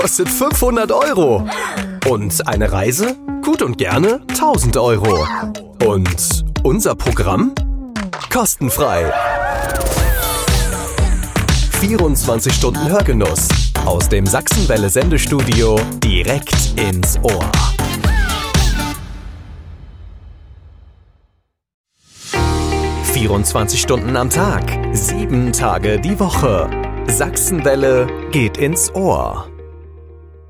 kostet 500 Euro. Und eine Reise? Gut und gerne 1000 Euro. Und unser Programm? Kostenfrei. 24 Stunden Hörgenuss. Aus dem Sachsenwelle-Sendestudio direkt ins Ohr. 24 Stunden am Tag, 7 Tage die Woche. Sachsenwelle geht ins Ohr.